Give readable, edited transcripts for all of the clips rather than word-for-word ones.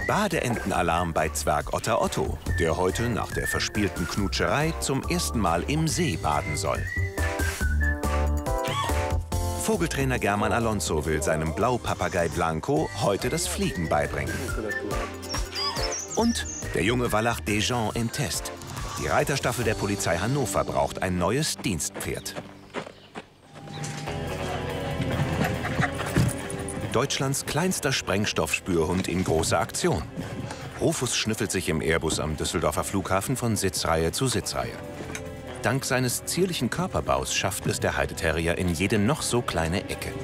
Badeentenalarm bei Zwergotter Otto, der heute nach der verspielten Knutscherei zum ersten Mal im See baden soll. Vogeltrainer German Alonso will seinem Blaupapagei Blanco heute das Fliegen beibringen. Und der junge Wallach Dejean im Test. Die Reiterstaffel der Polizei Hannover braucht ein neues Dienstpferd. Deutschlands kleinster Sprengstoffspürhund in großer Aktion. Rufus schnüffelt sich im Airbus am Düsseldorfer Flughafen von Sitzreihe zu Sitzreihe. Dank seines zierlichen Körperbaus schafft es der Heideterrier in jede noch so kleine Ecke.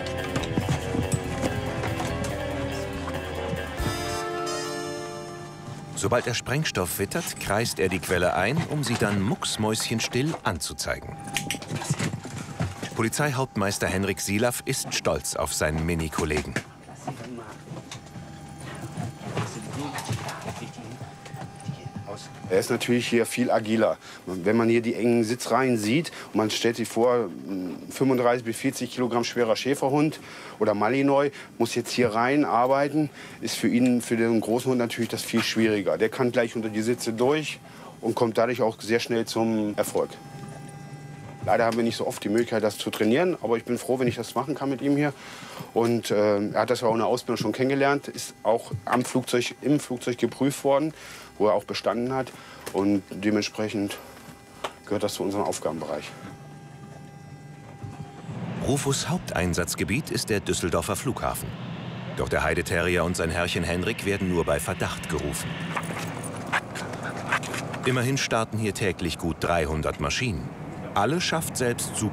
Sobald er Sprengstoff wittert, kreist er die Quelle ein, um sie dann mucksmäuschenstill anzuzeigen. Polizeihauptmeister Henrik Silaff ist stolz auf seinen Mini-Kollegen. Er ist natürlich hier viel agiler. Wenn man hier die engen Sitzreihen sieht, und man stellt sich vor, 35 bis 40 Kilogramm schwerer Schäferhund oder Malinois muss jetzt hier rein arbeiten, ist für ihn, für den großen Hund natürlich das viel schwieriger. Der kann gleich unter die Sitze durch und kommt dadurch auch sehr schnell zum Erfolg. Leider haben wir nicht so oft die Möglichkeit, das zu trainieren, aber ich bin froh, wenn ich das machen kann mit ihm hier. Und er hat das auch in der Ausbildung schon kennengelernt, ist auch im Flugzeug geprüft worden, wo er auch bestanden hat. Und dementsprechend gehört das zu unserem Aufgabenbereich. Rufus' Haupteinsatzgebiet ist der Düsseldorfer Flughafen. Doch der Heideterrier und sein Herrchen Henrik werden nur bei Verdacht gerufen. Immerhin starten hier täglich gut 300 Maschinen. Alle schafft selbst Super